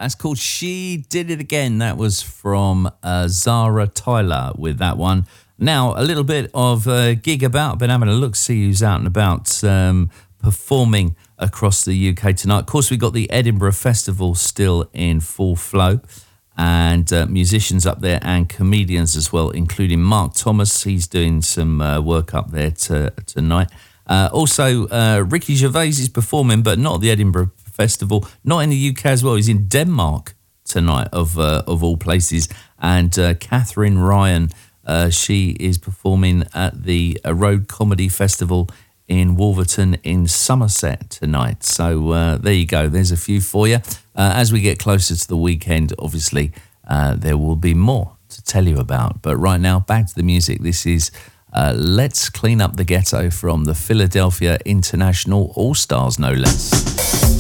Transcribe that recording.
That's called She Did It Again. That was from Zara Tyler with that one. Now, a little bit of gig about. I've been having a look, see who's out and about performing across the UK tonight. Of course, we've got the Edinburgh Festival still in full flow, and musicians up there and comedians as well, including Mark Thomas. He's doing some work up there tonight. Also, Ricky Gervais is performing, but not at the Edinburgh Festival, not in the UK as well. He's in Denmark tonight, of all places. And Catherine Ryan, she is performing at the Road Comedy Festival in Wolverton in Somerset tonight. So there you go. There's a few for you. As we get closer to the weekend, obviously, there will be more to tell you about. But right now, back to the music. This is Let's Clean Up the Ghetto from the Philadelphia International All-Stars, no less.